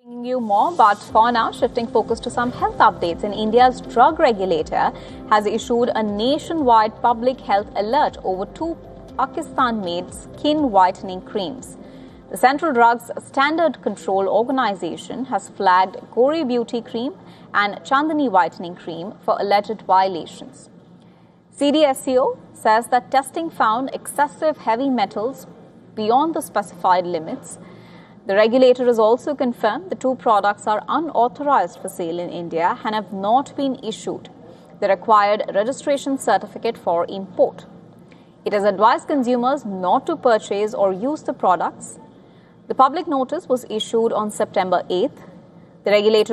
Bringing you more, but for now, shifting focus to some health updates. India's drug regulator has issued a nationwide public health alert over two Pakistan-made skin whitening creams. The Central Drugs Standard Control Organization has flagged Gori Beauty Cream and Chandani Whitening Cream for alleged violations. CDSCO says that testing found excessive heavy metals beyond the specified limits. The regulator has also confirmed the two products are unauthorized for sale in India and have not been issued the required registration certificate for import. It has advised consumers not to purchase or use the products. The public notice was issued on September 8th. The regulator